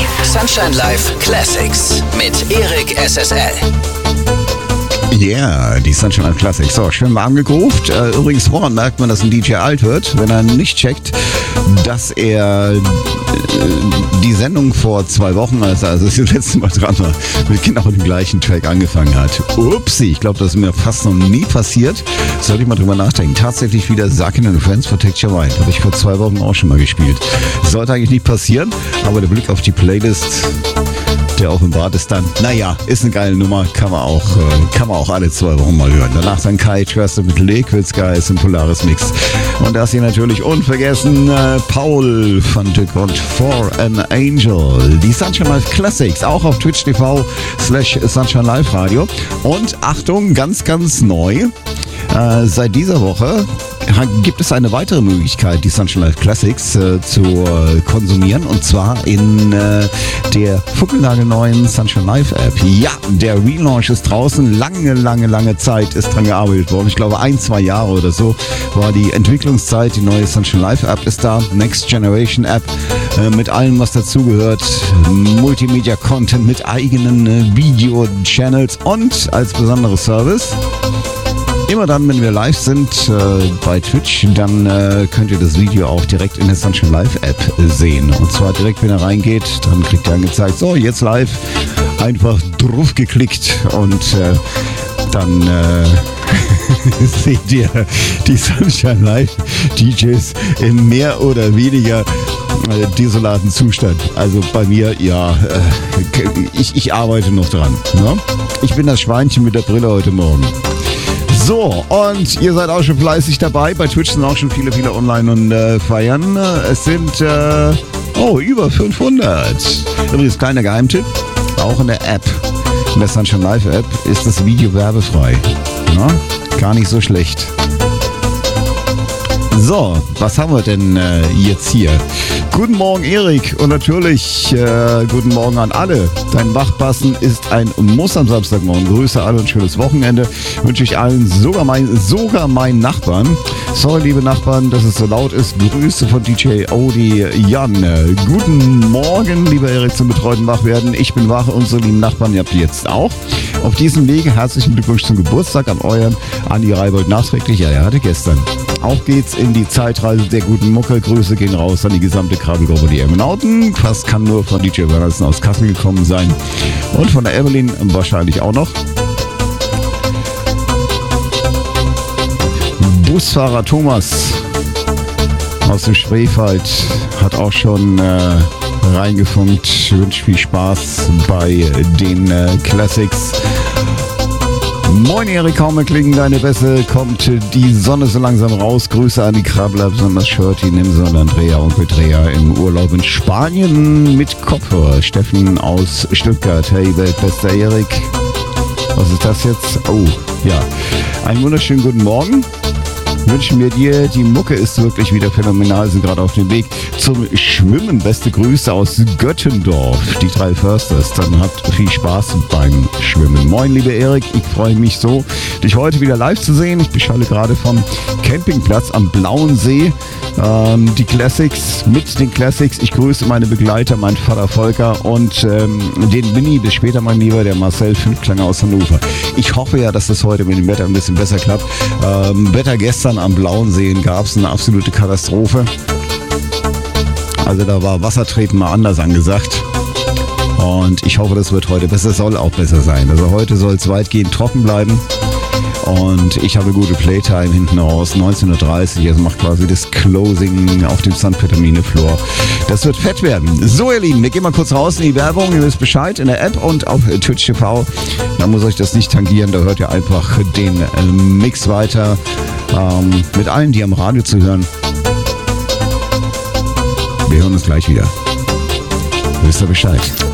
Sunshine Live Classics mit Erik SSL. Ja, die Sunshine Live Classics. So, schön warm gegruft. Übrigens, woran merkt man, dass ein DJ alt wird, wenn er nicht checkt, dass er die Sendung vor 2 Wochen, als er das letzte Mal dran war, mit genau dem gleichen Track angefangen hat. Upsi, ich glaube, das ist mir fast noch nie passiert. Sollte ich mal drüber nachdenken. Tatsächlich wieder Suckin' and Friends Protect Your Mind. Habe ich vor 2 Wochen auch schon mal gespielt. Sollte eigentlich nicht passieren, aber der Blick auf die Playlist, der offenbart es dann. Naja, ist eine geile Nummer, kann man auch alle 2 Wochen mal hören. Danach dann Kai Trusted mit Liquid Skies im Polaris Mix. Und das hier natürlich unvergessen Paul von Dick und For an Angel. Die Sunshine Live Classics, auch auf Twitch TV/Sunshine Live Radio. Und Achtung, ganz, ganz neu. Seit dieser Woche gibt es eine weitere Möglichkeit, die Sunshine Live Classics zu konsumieren, und zwar in der funkelnagelneuen Sunshine Live App. Ja, der Relaunch ist draußen. Lange Zeit ist dran gearbeitet worden. Ich glaube 1-2 Jahre oder so war die Entwicklungszeit. Die neue Sunshine Live App ist da. Next Generation App mit allem, was dazugehört. Multimedia Content mit eigenen Video-Channels und als besonderes Service. Immer dann, wenn wir live sind bei Twitch, dann könnt ihr das Video auch direkt in der Sunshine Live App sehen. Und zwar direkt, wenn ihr reingeht, dann kriegt ihr angezeigt, so, jetzt live, einfach drauf geklickt und dann seht ihr die Sunshine Live DJs im mehr oder weniger desolaten Zustand. Also bei mir, ja, ich arbeite noch dran. Ne? Ich bin das Schweinchen mit der Brille heute Morgen. So, und ihr seid auch schon fleißig dabei. Bei Twitch sind auch schon viele online und feiern. Es sind, über 500. Übrigens, kleiner Geheimtipp, auch in der App, in der Sunshine Live App, ist das Video werbefrei. Na? Gar nicht so schlecht. So, was haben wir denn jetzt hier? Guten Morgen, Erik, und natürlich guten Morgen an alle. Dein Wachpassen ist ein Muss am Samstagmorgen. Grüße alle und schönes Wochenende. Wünsche ich allen, sogar meinen Nachbarn. Sorry, liebe Nachbarn, dass es so laut ist. Grüße von DJ Odi Jan. Guten Morgen, lieber Erik, zum betreuten Wachwerden. Ich bin wach, unsere lieben Nachbarn, ihr habt die jetzt auch. Auf diesem Wege herzlichen Glückwunsch zum Geburtstag an euren Andi Reibold nachträglich. Ja, er hatte gestern. Auf geht's in die Zeitreise der guten Mucke. Grüße gehen raus an die gesamte Krabbelgruppe, die Emenauten. Fast kann nur von DJ Wernersen aus Kassel gekommen sein. Und von der Evelyn wahrscheinlich auch noch. Busfahrer Thomas aus dem Spreewald hat auch schon reingefunkt. Ich wünsche viel Spaß bei den Classics. Moin Erik, kaum erklingen deine Bässe, kommt die Sonne so langsam raus. Grüße an die Krabbler, besonders Shirty, Nimse und Andrea, Onkel Drea im Urlaub in Spanien mit Kopfhörer. Steffen aus Stuttgart, hey weltbester Erik. Was ist das jetzt? Oh, ja. Einen wunderschönen guten Morgen. Wünschen wir dir, die Mucke ist wirklich wieder phänomenal, sind gerade auf dem Weg zum Schwimmen. Beste Grüße aus Göttendorf, die 3 Försters. Dann habt viel Spaß beim Schwimmen. Moin, lieber Erik, ich freue mich so, dich heute wieder live zu sehen. Ich beschalle gerade vom Campingplatz am Blauen See die Classics mit den Classics. Ich grüße meine Begleiter, meinen Vater Volker und den Winnie, bis später mein Lieber, der Marcel Fünfklanger aus Hannover. Ich hoffe ja, dass das heute mit dem Wetter ein bisschen besser klappt. Wetter gestern am Blauen See gab es eine absolute Katastrophe. Also da war Wassertreten mal anders angesagt. Und ich hoffe, das wird heute besser, soll auch besser sein. Also heute soll es weitgehend trocken bleiben. Und ich habe gute Playtime hinten raus, 19.30 Uhr, also macht quasi das Closing auf dem St. Peter-Mine Floor. Das wird fett werden. So, ihr Lieben, wir gehen mal kurz raus in die Werbung, ihr wisst Bescheid, in der App und auf Twitch TV. Da muss euch das nicht tangieren, da hört ihr einfach den Mix weiter mit allen, die am Radio zuhören. Wir hören uns gleich wieder. Wisst ihr Bescheid.